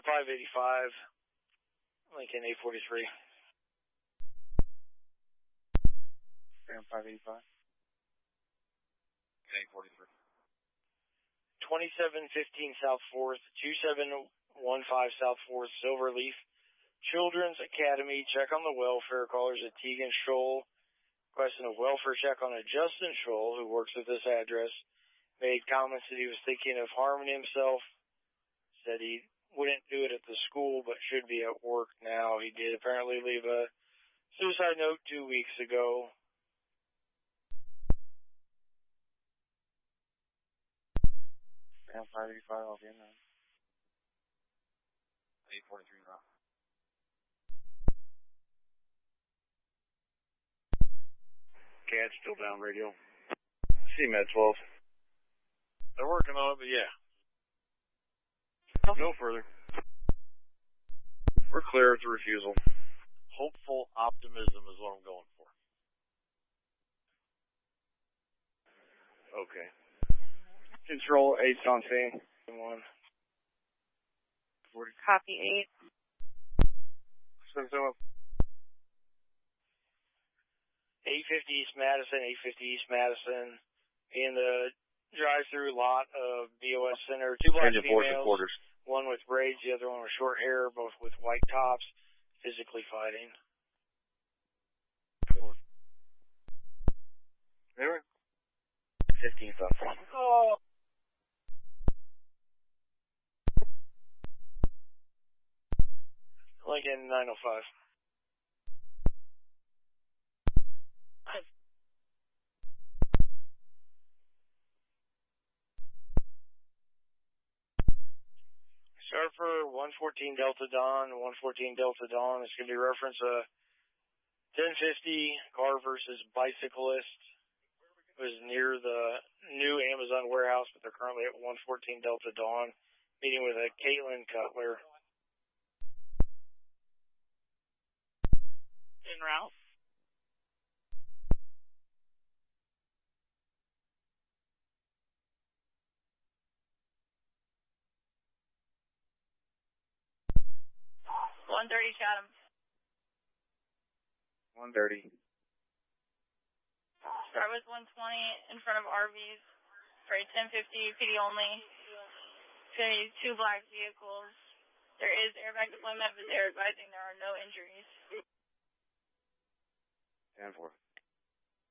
585, Lincoln 843. Ram 585. 843. 2715 South 4th, 2715 South 4th, Silverleaf Children's Academy. Check on the welfare. Callers at Tegan Scholl. Requesting a welfare check on a Justin Scholl, who works at this address. Made comments that he was thinking of harming himself. Said he wouldn't do it at the school, but should be at work now. He did apparently leave a suicide note 2 weeks ago. Ram 585, I'll be in there. 843 now. CAD still down radio. CMed 12. They're working on it, but yeah. No further. We're clear of the refusal. Hopeful optimism is what I'm going for. Okay. Control 8's on scene. 1. 40. Copy 8. 850 East Madison, 850 East Madison. In the drive-through lot of BOS Center. 2 black females. One with braids, the other one with short hair, both with white tops, physically fighting. There. 15th up. Oh. Lincoln 905. Start for 114 Delta Dawn, 114 Delta Dawn. It's going to be reference 1050 car versus bicyclist. It was near the new Amazon warehouse, but they're currently at 114 Delta Dawn, meeting with a Caitlin Cutler. En route. $130 Chatham. 130. Start with 120 in front of RVs for a 1050 PD only. It's going to be 2 black vehicles. There is airbag deployment, but they're advising there are no injuries. 10-4.